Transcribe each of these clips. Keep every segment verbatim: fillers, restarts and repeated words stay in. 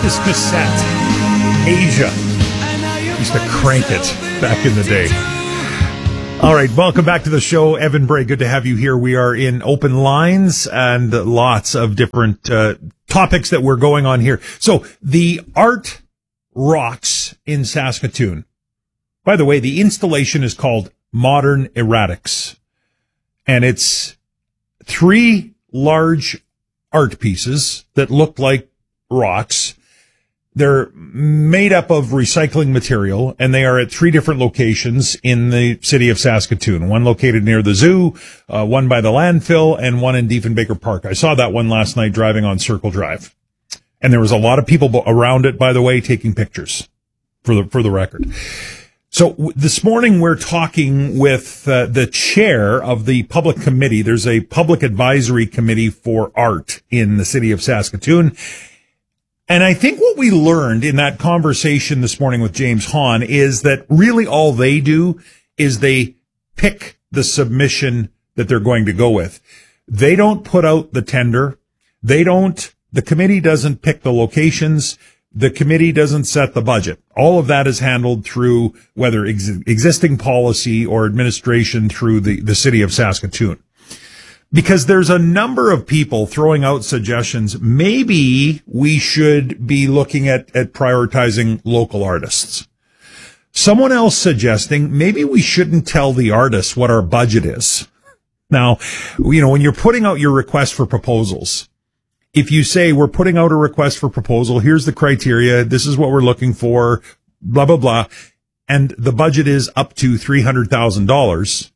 this cassette. Asia. Used to crank it back in the day. All right, welcome back to the show. Evan Bray, good to have you here. We are in open lines and lots of different uh, topics that we're going on here. So the Art Rocks in Saskatoon. By the way, the installation is called Modern Erratics. And it's three large art pieces that look like rocks. They're made up of recycling material, and they are at three different locations in the city of Saskatoon. One located near the zoo, uh, one by the landfill, and one in Diefenbaker Park. I saw that one last night driving on Circle Drive. And there was a lot of people around it, by the way, taking pictures for the, for the record. So w- this morning we're talking with uh, the chair of the public committee. There's a public advisory committee for art in the city of Saskatoon. And I think what we learned in that conversation this morning with James Hahn is that really all they do is they pick the submission that they're going to go with. They don't put out the tender. They don't, the committee doesn't pick the locations. The committee doesn't set the budget. All of that is handled through whether ex- existing policy or administration through the, the city of Saskatoon. Because there's a number of people throwing out suggestions. Maybe we should be looking at, at prioritizing local artists. Someone else suggesting maybe we shouldn't tell the artists what our budget is. Now, you know, when you're putting out your request for proposals, if you say we're putting out a request for proposal, here's the criteria, this is what we're looking for, blah, blah, blah, and the budget is up to three hundred thousand dollars,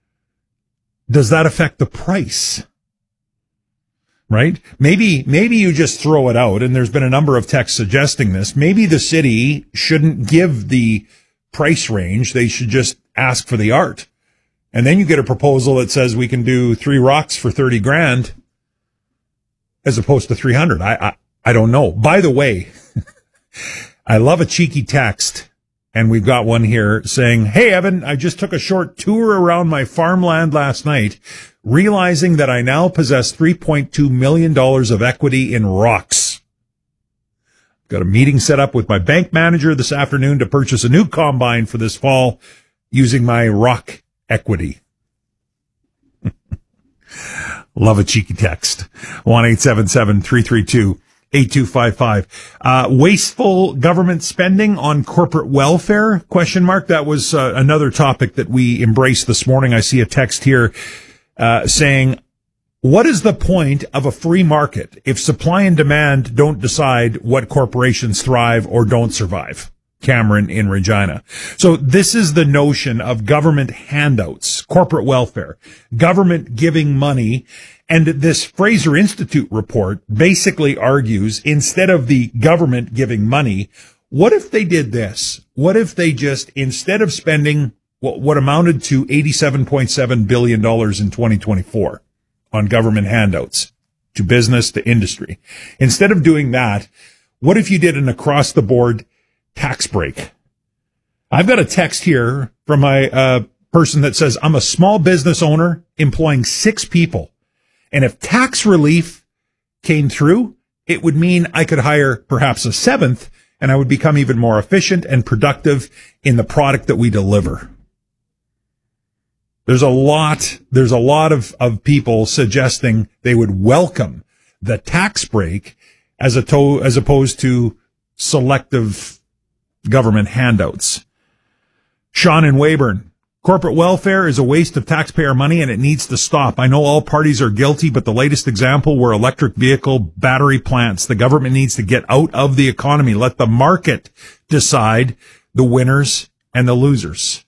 does that affect the price? Right? Maybe, maybe you just throw it out, and there's been a number of texts suggesting this. Maybe the city shouldn't give the price range. They should just ask for the art. And then you get a proposal that says we can do three rocks for thirty grand as opposed to three hundred. I, I, I don't know. By the way, I love a cheeky text. And we've got one here saying, hey, Evan, I just took a short tour around my farmland last night, realizing that I now possess three point two million dollars of equity in rocks. Got a meeting set up with my bank manager this afternoon to purchase a new combine for this fall using my rock equity. Love a cheeky text. one eight seven seven, three three two, eight two five five. Uh, wasteful government spending on corporate welfare, question mark. That was uh, another topic that we embraced this morning. I see a text here uh, saying, what is the point of a free market if supply and demand don't decide what corporations thrive or don't survive? Cameron in Regina. So this is the notion of government handouts, corporate welfare, government giving money. And this Fraser Institute report basically argues instead of the government giving money, what if they did this? What if they just, instead of spending what, what amounted to eighty-seven point seven billion dollars in twenty twenty-four on government handouts to business, to industry, instead of doing that, what if you did an across the board tax break? I've got a text here from my uh, person that says, I'm a small business owner employing six people. And if tax relief came through, it would mean I could hire perhaps a seventh, and I would become even more efficient and productive in the product that we deliver. There's a lot, there's a lot of, of people suggesting they would welcome the tax break as a to, as opposed to selective government handouts. Sean in Weyburn. Corporate welfare is a waste of taxpayer money and it needs to stop. I know all parties are guilty, but the latest example were electric vehicle battery plants. The government needs to get out of the economy. Let the market decide the winners and the losers.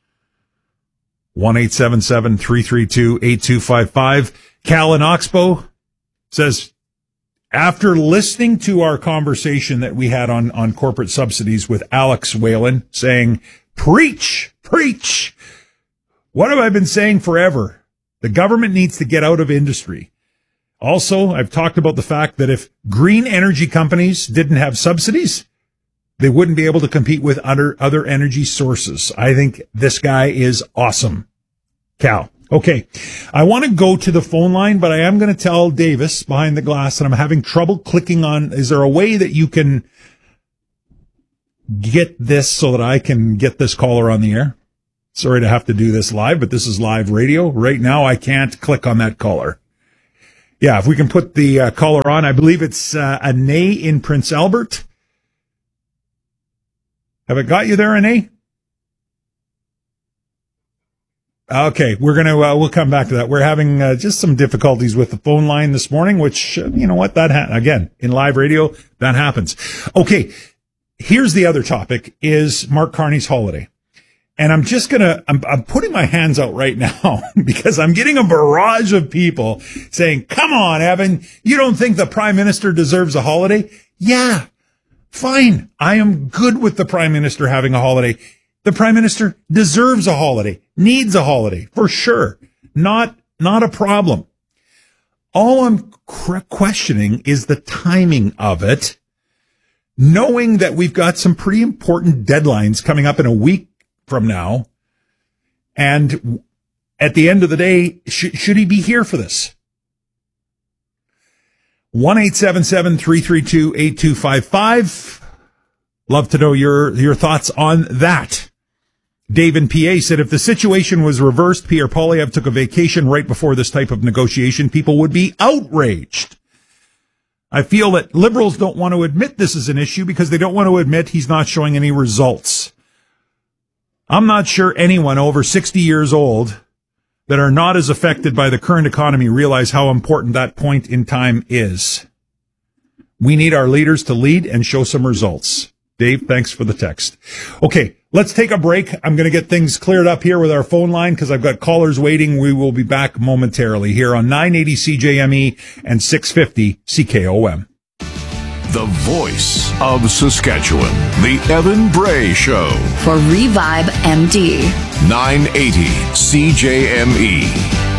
one eight seven seven, three three two, eight two five five. Cal in Oxbow says, after listening to our conversation that we had on, on corporate subsidies with Alex Whalen saying, preach, preach. What have I been saying forever? The government needs to get out of industry. Also, I've talked about the fact that if green energy companies didn't have subsidies, they wouldn't be able to compete with other, other energy sources. I think this guy is awesome. Cal. Okay, I want to go to the phone line, but I am going to tell Davis behind the glass that I'm having trouble clicking on. Is there a way that you can get this so that I can get this caller on the air? Sorry to have to do this live, but this is live radio. Right now, I can't click on that caller. Yeah, if we can put the uh, caller on, I believe it's uh, Ane in Prince Albert. Have I got you there, Ane? Okay, we're going to, uh, we'll come back to that. We're having uh, just some difficulties with the phone line this morning, which, uh, you know what, that, ha- again, in live radio, that happens. Okay, here's the other topic, is Mark Carney's holiday. And I'm just going to, I'm, I'm putting my hands out right now because I'm getting a barrage of people saying, come on, Evan, you don't think the Prime Minister deserves a holiday? Yeah, fine. I am good with the Prime Minister having a holiday. The Prime Minister deserves a holiday, needs a holiday, for sure. Not, not a problem. All I'm questioning is the timing of it, knowing that we've got some pretty important deadlines coming up in a week from now. And at the end of the day, sh- should he be here for this? one eight seven seven, three three two, eight two five five. Love to know your, your thoughts on that. Dave in P A said if the situation was reversed, Pierre Poilievre took a vacation right before this type of negotiation, people would be outraged. I feel that Liberals don't want to admit this is an issue because they don't want to admit he's not showing any results. I'm not sure anyone over sixty years old that are not as affected by the current economy realize how important that point in time is. We need our leaders to lead and show some results. Dave, thanks for the text. Okay, let's take a break. I'm going to get things cleared up here with our phone line because I've got callers waiting. We will be back momentarily here on nine eighty C J M E and six fifty C K O M. The voice of Saskatchewan, The Evan Bray Show. For Revive M D. nine eighty C J M E.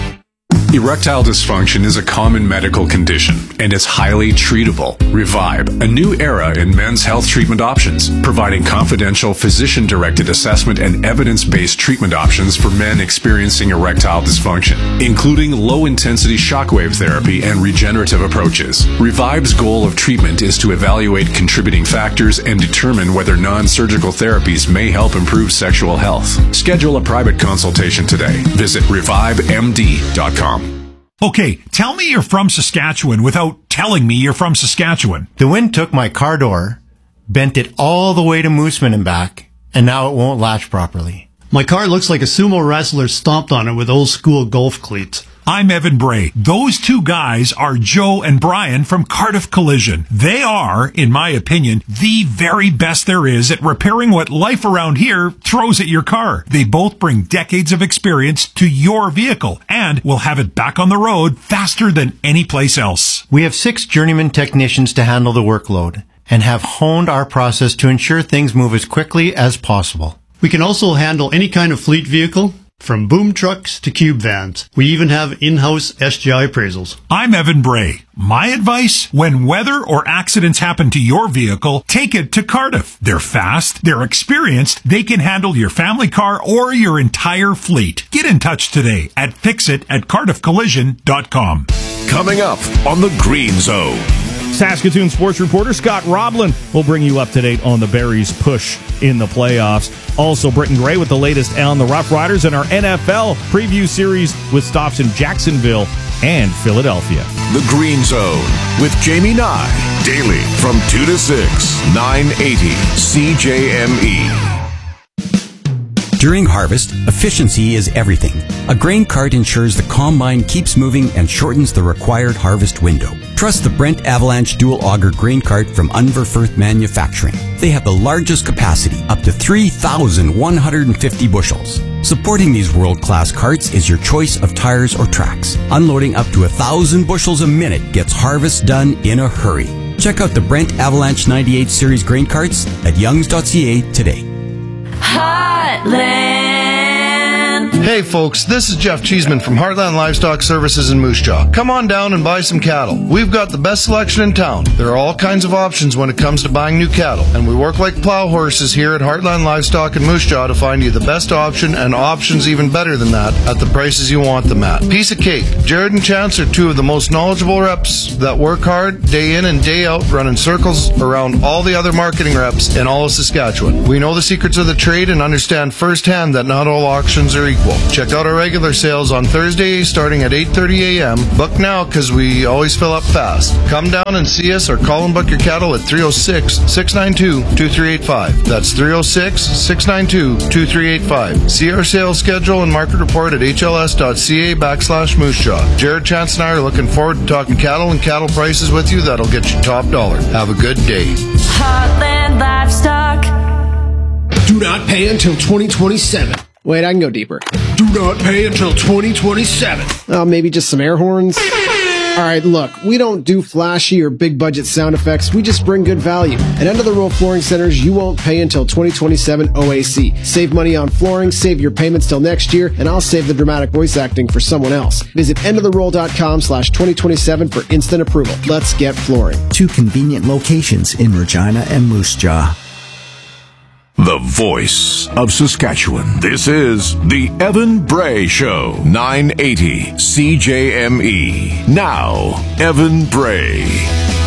Erectile dysfunction is a common medical condition, and it's highly treatable. Revive, a new era in men's health treatment options, providing confidential physician-directed assessment and evidence-based treatment options for men experiencing erectile dysfunction, including low-intensity shockwave therapy and regenerative approaches. Revive's goal of treatment is to evaluate contributing factors and determine whether non-surgical therapies may help improve sexual health. Schedule a private consultation today. Visit revive m d dot com. Okay, tell me you're from Saskatchewan without telling me you're from Saskatchewan. The wind took my car door, bent it all the way to Mooseman and back, and now it won't latch properly. My car looks like a sumo wrestler stomped on it with old school golf cleats. I'm Evan Bray. Those two guys are Joe and Brian from Cardiff Collision. They are, in my opinion, the very best there is at repairing what life around here throws at your car. They both bring decades of experience to your vehicle and will have it back on the road faster than any place else. We have six journeyman technicians to handle the workload and have honed our process to ensure things move as quickly as possible. We can also handle any kind of fleet vehicle, from boom trucks to cube vans. We even have in-house S G I appraisals. I'm Evan Bray. My advice, when weather or accidents happen to your vehicle, take it to Cardiff. They're fast, they're experienced, they can handle your family car or your entire fleet. Get in touch today at fixit at cardiff collision dot com. Coming up on the Green Zone. Saskatoon sports reporter Scott Roblin will bring you up to date on the Berries' push in the playoffs. Also, Britton Gray with the latest on the Rough Riders and our N F L preview series with stops in Jacksonville and Philadelphia. The Green Zone with Jamie Nye. Daily from two to six, nine eighty C J M E. During harvest, efficiency is everything. A grain cart ensures the combine keeps moving and shortens the required harvest window. Trust the Brent Avalanche Dual Auger Grain Cart from Unverfirth Manufacturing. They have the largest capacity, up to three thousand one hundred fifty bushels. Supporting these world-class carts is your choice of tires or tracks. Unloading up to one thousand bushels a minute gets harvest done in a hurry. Check out the Brent Avalanche ninety-eight Series grain carts at youngs dot c a today. Heartland. Hey folks, this is Jeff Cheeseman from Heartland Livestock Services in Moose Jaw. Come on down and buy some cattle. We've got the best selection in town. There are all kinds of options when it comes to buying new cattle, and we work like plow horses here at Heartland Livestock in Moose Jaw to find you the best option and options even better than that at the prices you want them at. Piece of cake. Jared and Chance are two of the most knowledgeable reps that work hard day in and day out running circles around all the other marketing reps in all of Saskatchewan. We know the secrets of the trade and understand firsthand that not all auctions are equal. Check out our regular sales on Thursday starting at eight thirty a.m. Book now because we always fill up fast. Come down and see us or call and book your cattle at three oh six, six nine two, two three eight five. That's three oh six, six nine two, two three eight five. See our sales schedule and market report at hls.ca backslash moose jaw. Jared, Chance, and I are looking forward to talking cattle and cattle prices with you that'll get you top dollar. Have a good day. Heartland Livestock. Do not pay until twenty twenty-seven. Wait, I can go deeper. Do not pay until twenty twenty-seven. Oh, maybe just some air horns? All right, look, we don't do flashy or big budget sound effects. We just bring good value. At End of the Row Flooring Centers, you won't pay until twenty twenty-seven O A C. Save money on flooring, save your payments till next year, and I'll save the dramatic voice acting for someone else. Visit endoftheroll.com slash 2027 for instant approval. Let's get flooring. Two convenient locations in Regina and Moose Jaw. The voice of Saskatchewan. This is the Evan Bray Show. nine eighty C J M E. Now, Evan Bray.